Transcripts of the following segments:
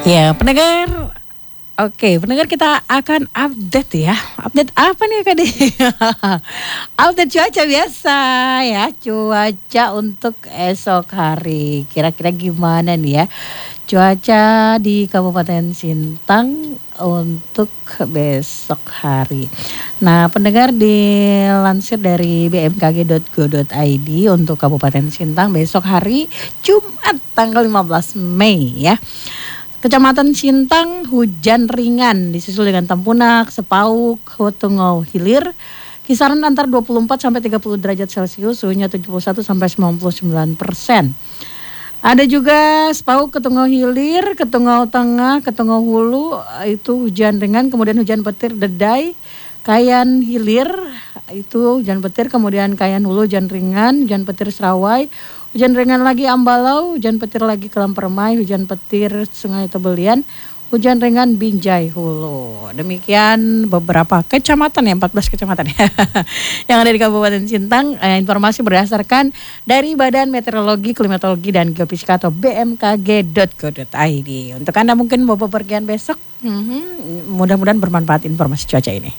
Ya, pendengar. Oke, pendengar kita akan update ya. Update apa nih Kak Dea? Update cuaca biasa ya. Cuaca untuk esok hari. Kira-kira gimana nih ya? Cuaca di Kabupaten Sintang untuk besok hari. Nah, pendengar dilansir dari bmkg.go.id untuk Kabupaten Sintang besok hari Jumat tanggal 15 Mei ya. Kecamatan Sintang hujan ringan disusul dengan Tampunak, Sepauk, Tungau Hilir. Kisaran antara 24 sampai 30 derajat Celcius, suhunya 71 sampai 99%. Ada juga Sepauk, Ketungau Hilir, Ketungau Tengah, Ketungau Hulu itu hujan ringan, kemudian hujan petir Dedai, Kayan Hilir itu hujan petir, kemudian Kayan Hulu hujan ringan, hujan petir Serawai. Hujan ringan lagi Ambalau, hujan petir lagi Kelam Permai, hujan petir Sungai Tebelian, hujan ringan Binjai Hulu. Demikian beberapa kecamatan ya, 14 kecamatan ya, yang ada di Kabupaten Sintang. Informasi berdasarkan dari Badan Meteorologi, Klimatologi dan Geofisika atau bmkg.go.id. Untuk Anda mungkin mau bepergian besok, mudah-mudahan bermanfaat informasi cuaca ini.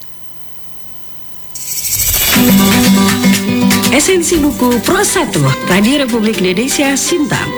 Esensi buku Pro 1 Radio Republik Indonesia Sintang.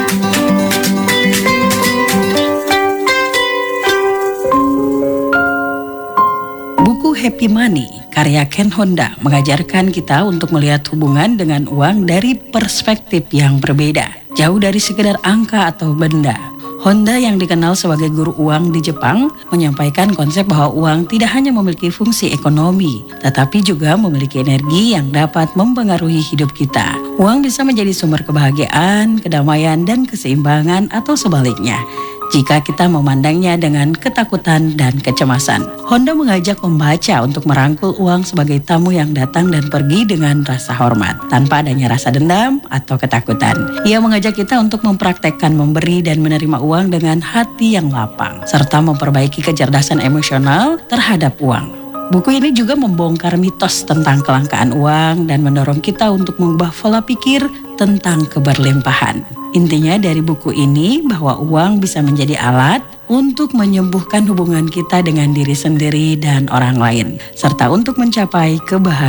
Buku Happy Money karya Ken Honda mengajarkan kita untuk melihat hubungan dengan uang dari perspektif yang berbeda, jauh dari sekedar angka atau benda. Honda yang dikenal sebagai guru uang di Jepang menyampaikan konsep bahwa uang tidak hanya memiliki fungsi ekonomi, tetapi juga memiliki energi yang dapat mempengaruhi hidup kita. Uang bisa menjadi sumber kebahagiaan, kedamaian, dan keseimbangan atau sebaliknya jika kita memandangnya dengan ketakutan dan kecemasan. Honda mengajak membaca untuk merangkul uang sebagai tamu yang datang dan pergi dengan rasa hormat, tanpa adanya rasa dendam atau ketakutan. Ia mengajak kita untuk mempraktekkan memberi dan menerima uang dengan hati yang lapang, serta memperbaiki kecerdasan emosional terhadap uang. Buku ini juga membongkar mitos tentang kelangkaan uang dan mendorong kita untuk mengubah pola pikir tentang keberlimpahan. Intinya dari buku ini bahwa uang bisa menjadi alat untuk menyembuhkan hubungan kita dengan diri sendiri dan orang lain, serta untuk mencapai kebahagiaan.